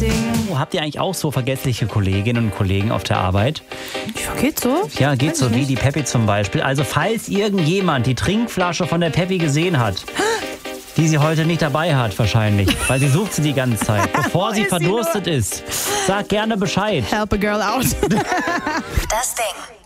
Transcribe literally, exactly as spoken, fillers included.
Ding. Oh, habt ihr eigentlich auch so vergessliche Kolleginnen und Kollegen auf der Arbeit? Ja, geht so. Ja, geht Weiß so, ich wie nicht. die Peppi zum Beispiel. Also falls irgendjemand die Trinkflasche von der Peppi gesehen hat, die sie heute nicht dabei hat wahrscheinlich, weil sie sucht sie die ganze Zeit, bevor sie Ist sie verdurstet ist, sag gerne Bescheid. Help a girl out. Das Ding.